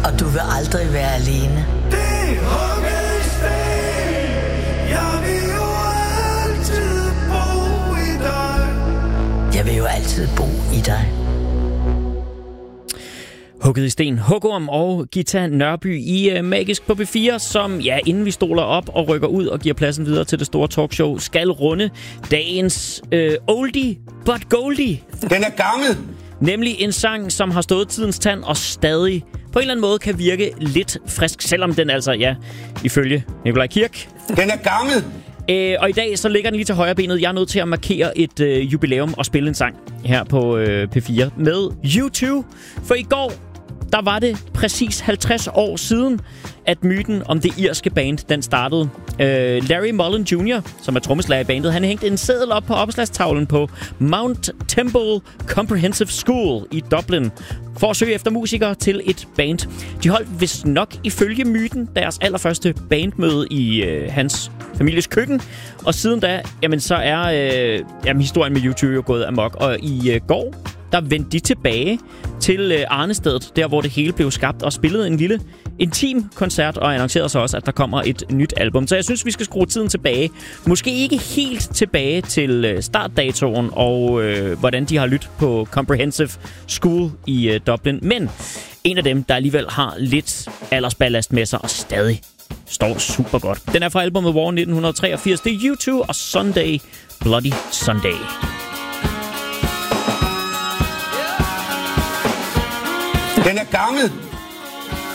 Og du vil aldrig være alene. Det er hugget i sten. Jeg vil jo altid bo i dig. Jeg vil jo altid bo i dig. Hugget i sten. Hugorm og Gita Nørby i Magisk på P4, som, ja, inden vi stoler op og rykker ud og giver pladsen videre til det store talkshow, skal runde dagens oldie but goldie. Den er gammel. Nemlig en sang, som har stået tidens tand og stadig på en eller anden måde kan virke lidt frisk, selvom den altså, ja, ifølge Nikolaj Kirk. Den er gammel. Og i dag så ligger den lige til højre benet. Jeg er nødt til at markere et jubilæum og spille en sang her på P4 med U2. For i går, der var det præcis 50 år siden, at myten om det irske band, den startede. Larry Mullen Jr., som er trommeslager i bandet, han hængte en seddel op på opslagstavlen på Mount Temple Comprehensive School i Dublin for at søge efter musikere til et band. De holdt vist nok ifølge myten deres allerførste bandmøde i hans families køkken. Og siden da, jamen, så er historien med U2 jo gået amok. Og i går, der vendte de tilbage til Arnestedet, der hvor det hele blev skabt, og spillede en lille intim koncert, og annoncerede så også, at der kommer et nyt album. Så jeg synes, vi skal skrue tiden tilbage. Måske ikke helt tilbage til startdatoen, og hvordan de har lyttet på Comprehensive School i Dublin. Men en af dem, der alligevel har lidt aldersballast med sig, og stadig står super godt. Den er fra albumet War 1983. Det er U2 og Sunday, Bloody Sunday. Den er gammel.